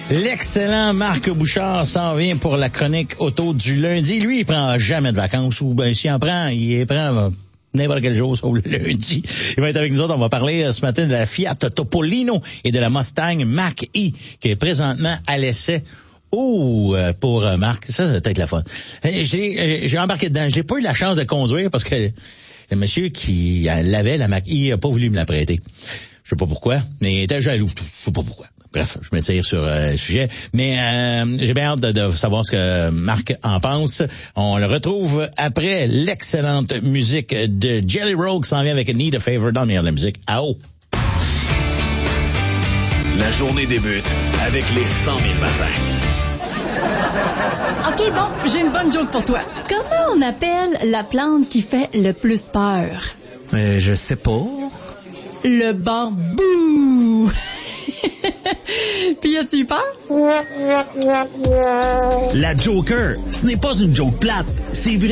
L'excellent Marc Bouchard s'en vient pour la chronique auto du lundi. Lui, il prend jamais de vacances, ou ben s'il en prend, il prend n'importe quel jour sauf le lundi. Il va être avec nous autres. On va parler ce matin de la Fiat Topolino et de la Mustang Mach-E qui est présentement à l'essai. Pour Marc, ça va être la fun. J'ai embarqué dedans. J'ai pas eu la chance de conduire parce que le monsieur qui l'avait, la Mach-E, a pas voulu me la prêter. Je sais pas pourquoi, mais il était jaloux. Je sais pas pourquoi. Bref, je m'étire sur le sujet. Mais j'ai bien hâte de savoir ce que Marc en pense. On le retrouve après l'excellente musique de Jelly Roll qui s'en vient avec Need a Favor dans le meilleur de la musique. Ao! La journée débute avec les 100 000 matins. OK, bon, j'ai une bonne joke pour toi. Comment on appelle la plante qui fait le plus peur? Je sais pas. Le bambou! Puis as-tu eu peur? La Joker, ce n'est pas une joke plate, c'est vrai.